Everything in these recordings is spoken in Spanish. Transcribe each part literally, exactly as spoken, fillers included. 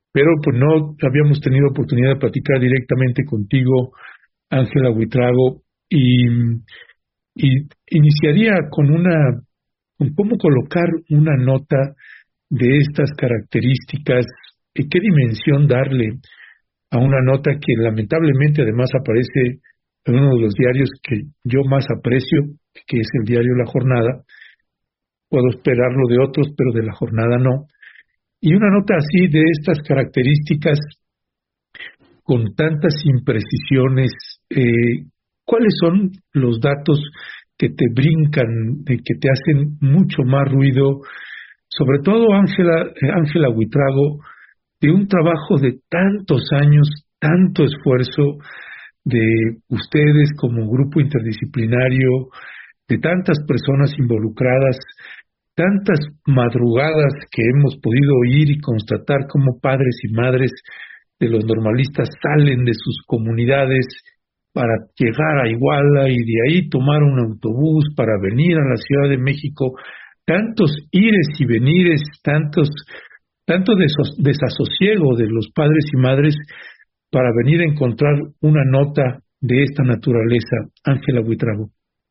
pero pues no habíamos tenido oportunidad de platicar directamente contigo, Ángela Buitrago, y, y iniciaría con una, con cómo colocar una nota de estas características, y qué dimensión darle a una nota que lamentablemente además aparece en uno de los diarios que yo más aprecio, que es el diario La Jornada. Puedo esperarlo de otros, pero de La Jornada no. Y una nota así de estas características, con tantas imprecisiones, eh, ¿cuáles son los datos que te brincan, de que te hacen mucho más ruido? Sobre todo, Ángela, eh, Ángela Buitrago, de un trabajo de tantos años, tanto esfuerzo de ustedes como grupo interdisciplinario, de tantas personas involucradas, tantas madrugadas que hemos podido oír y constatar cómo padres y madres de los normalistas salen de sus comunidades para llegar a Iguala y de ahí tomar un autobús para venir a la Ciudad de México, tantos ires y venires, tantos, tanto desos, desasosiego de los padres y madres para venir a encontrar una nota de esta naturaleza. Ángela Buitrago.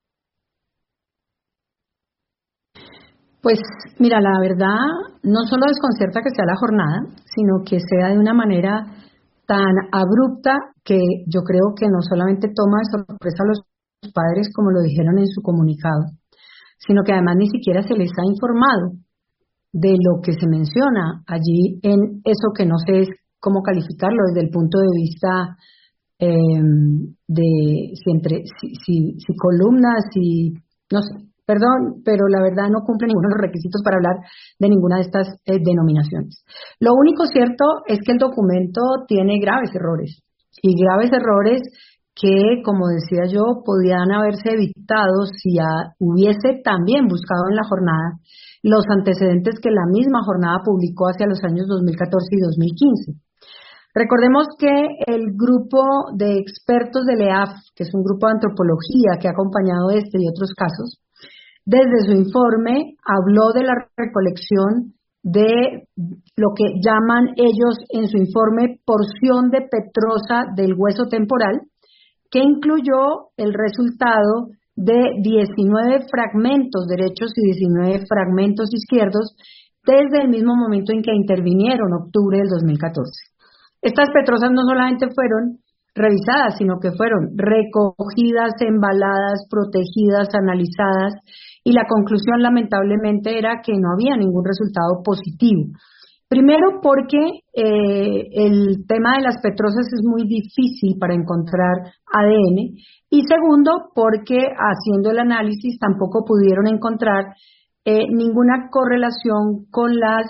Pues mira, la verdad no solo desconcierta que sea La Jornada, sino que sea de una manera tan abrupta que yo creo que no solamente toma de sorpresa a los padres, como lo dijeron en su comunicado, sino que además ni siquiera se les ha informado de lo que se menciona allí en eso que no sé cómo calificarlo desde el punto de vista eh, de si, entre, si, si, si columnas, si no sé. Perdón, pero la verdad no cumple ninguno de los requisitos para hablar de ninguna de estas eh, denominaciones. Lo único cierto es que el documento tiene graves errores, y graves errores que, como decía yo, podían haberse evitado si a, hubiese también buscado en La Jornada los antecedentes que la misma jornada publicó hacia los años dos mil catorce y dos mil quince. Recordemos que el grupo de expertos del E A F, que es un grupo de antropología que ha acompañado este y otros casos, desde su informe habló de la recolección de lo que llaman ellos en su informe porción de petrosa del hueso temporal, que incluyó el resultado de diecinueve fragmentos derechos y diecinueve fragmentos izquierdos desde el mismo momento en que intervinieron, octubre del dos mil catorce. Estas petrosas no solamente fueron revisadas, sino que fueron recogidas, embaladas, protegidas, analizadas, y la conclusión lamentablemente era que no había ningún resultado positivo. Primero porque eh, el tema de las petrosas es muy difícil para encontrar A D N, y segundo porque haciendo el análisis tampoco pudieron encontrar eh, ninguna correlación con las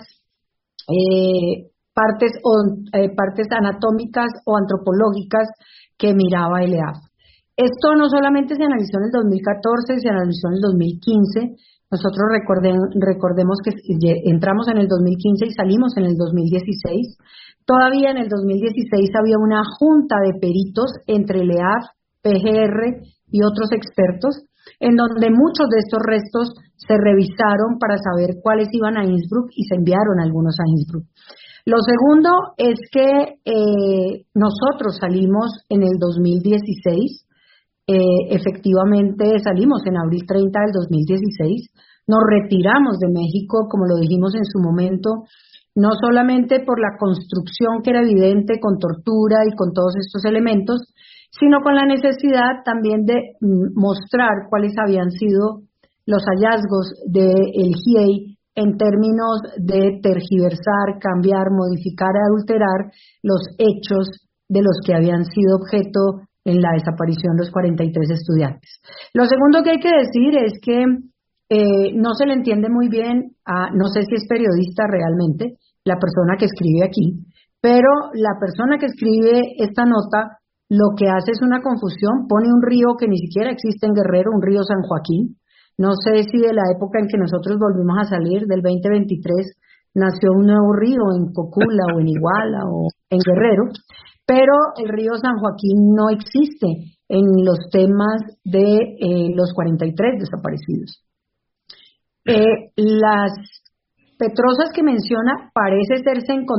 eh, partes, o, eh, partes anatómicas o antropológicas que miraba el E A F. Esto no solamente se analizó en el dos mil catorce, se analizó en el dos mil quince. Nosotros recordem, recordemos que entramos en el dos mil quince y salimos en el dos mil dieciséis. Todavía en el dos mil dieciséis había una junta de peritos entre el E A F, P G R y otros expertos, en donde muchos de estos restos se revisaron para saber cuáles iban a Innsbruck y se enviaron algunos a Innsbruck. Lo segundo es que eh, nosotros salimos en el dos mil dieciséis. Eh, efectivamente salimos en abril treinta del dos mil dieciséis, nos retiramos de México, como lo dijimos en su momento, no solamente por la construcción que era evidente con tortura y con todos estos elementos, sino con la necesidad también de mm, mostrar cuáles habían sido los hallazgos del G I E I en términos de tergiversar, cambiar, modificar, adulterar los hechos de los que habían sido objeto en la desaparición de los cuarenta y tres estudiantes. Lo segundo que hay que decir es que eh, no se le entiende muy bien, a, no sé si es periodista realmente, la persona que escribe aquí, pero la persona que escribe esta nota lo que hace es una confusión, pone un río que ni siquiera existe en Guerrero, un río San Joaquín. No sé si de la época en que nosotros volvimos a salir, del veinte veintitrés, nació un nuevo río en Cocula o en Iguala o en Guerrero, pero el río San Joaquín no existe en los temas de eh, los cuarenta y tres desaparecidos. Eh, las petrosas que menciona parece serse encontradas